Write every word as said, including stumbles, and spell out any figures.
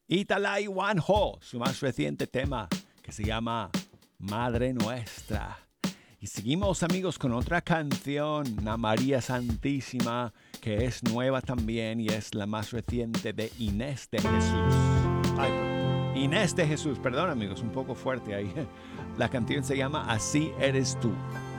Italai Wanho, su más reciente tema que se llama Madre Nuestra. Y seguimos, amigos, con otra canción, la María Santísima, que es nueva también y es la más reciente de Inés de Jesús. Ay, Inés de Jesús, perdón, amigos, un poco fuerte ahí. La canción se llama Así eres tú.